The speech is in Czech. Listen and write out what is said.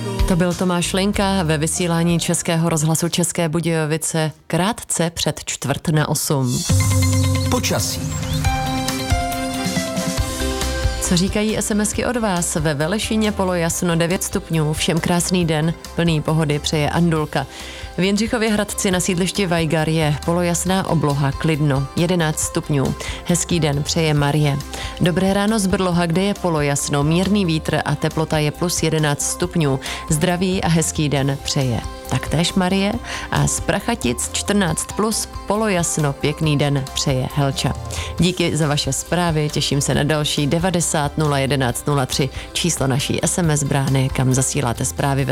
To byl Tomáš Linka ve vysílání Českého rozhlasu České Budějovice krátce před 7:45. Počasí. Co říkají SMSky od vás? Ve Velešíně polojasno 9 stupňů, všem krásný den, plný pohody přeje Andulka. V Jindřichově Hradci na sídlišti Vajgar je polojasná obloha, klidno, 11 stupňů. Hezký den přeje Marie. Dobré ráno z Brloha, kde je polojasno, mírný vítr a teplota je plus 11 stupňů. Zdraví a hezký den přeje taktéž Marie a z Prachatic 14 plus polojasno, pěkný den přeje Helča. Díky za vaše zprávy, těším se na další 90 011 03 číslo naší SMS brány, kam zasíláte zprávy